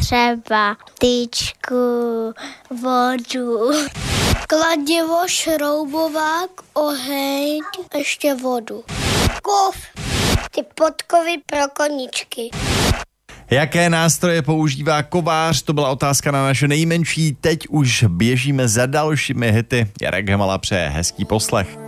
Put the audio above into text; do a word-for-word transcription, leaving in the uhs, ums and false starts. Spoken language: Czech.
třeba tyčku, vodu. Kladivo, šroubovák, oheň, ještě vodu. Kov, ty podkovy pro koničky. Jaké nástroje používá kovář? To byla otázka na naše nejmenší. Teď už běžíme za dalšími hity. Jarek Hemala přeje hezký poslech.